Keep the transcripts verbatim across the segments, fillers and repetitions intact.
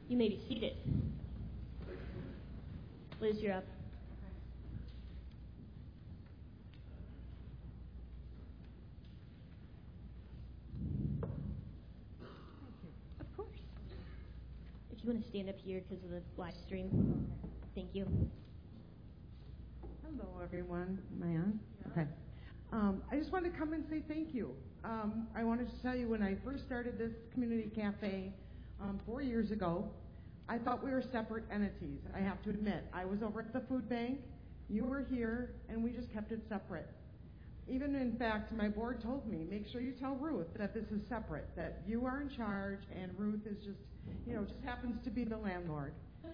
You may be seated. Liz, you're up. Of course. If you want to stand up here because of the live stream. Thank you. Hello, everyone. Am I on? Okay. Um, I just wanted to come and say thank you. Um, I wanted to tell you when I first started this community cafe um, four years ago, I thought we were separate entities. I have to admit, I was over at the food bank, you were here, and we just kept it separate. Even in fact, my board told me, make sure you tell Ruth that this is separate, that you are in charge and Ruth is just, you know, just happens to be the landlord.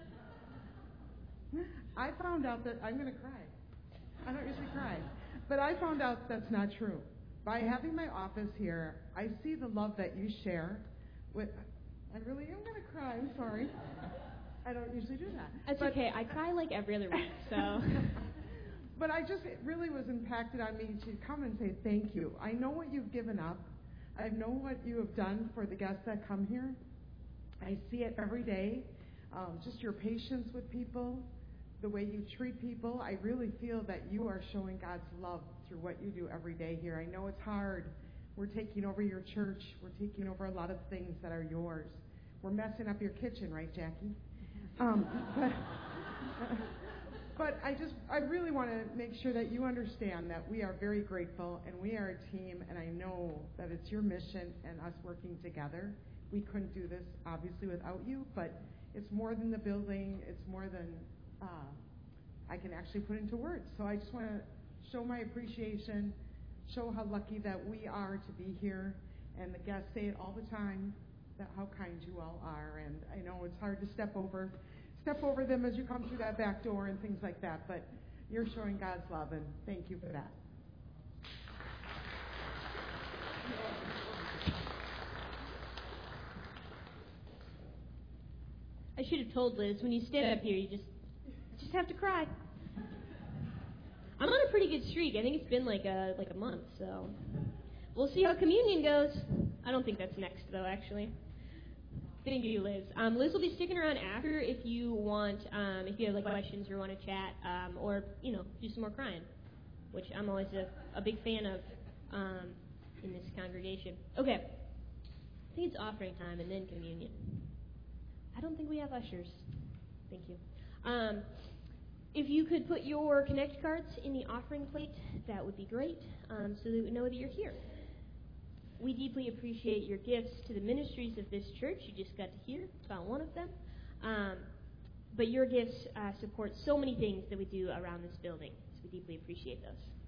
I found out that, I'm going to cry. I don't usually cry. But I found out that's not true. By having my office here, I see the love that you share with, I really am going to cry, I'm sorry. I don't usually do that. That's but, okay, I cry like every other week, so. But I just, it really was impacted on me to come and say thank you. I know what you've given up. I know what you have done for the guests that come here. I see it every day. Um, just your patience with people, the way you treat people. I really feel that you are showing God's love through what you do every day here. I know it's hard. We're taking over your church. We're taking over a lot of things that are yours. We're messing up your kitchen, right, Jackie? Um, but, but I just, I really want to make sure that you understand that we are very grateful and we are a team, and I know that it's your mission and us working together. We couldn't do this, obviously, without you, but it's more than the building. It's more than uh, I can actually put into words. So I just want to show my appreciation, show how lucky that we are to be here, and the guests say it all the time, that how kind you all are, and I know it's hard to step over step over them as you come through that back door and things like that, but you're showing God's love, and thank you for that. I should have told Liz, when you stand up here, you just just have to cry. I'm on a pretty good streak. I think it's been like a like a month, so we'll see how communion goes. I don't think that's next, though, actually. Thank you, Liz. Um, Liz will be sticking around after if you want, um, if you have like questions or want to chat, um, or you know, do some more crying, which I'm always a, a big fan of um, in this congregation. Okay, I think it's offering time and then communion. I don't think we have ushers. Thank you. Um, if you could put your Connect cards in the offering plate, that would be great, um, so that we know that you're here. We deeply appreciate your gifts to the ministries of this church. You just got to hear about one of them. Um, but your gifts uh, support so many things that we do around this building, so we deeply appreciate those.